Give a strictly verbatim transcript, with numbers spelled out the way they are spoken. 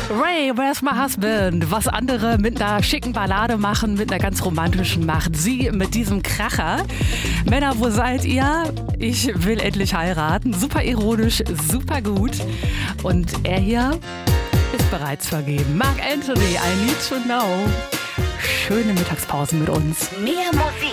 Ray, where's my husband? Was andere mit einer schicken Ballade machen, mit einer ganz romantischen macht sie mit diesem Kracher. Männer, wo seid ihr? Ich will endlich heiraten. Super ironisch, super gut. Und er hier ist bereits vergeben. Marc Anthony, I need to know. Schöne Mittagspause mit uns. Mehr Musik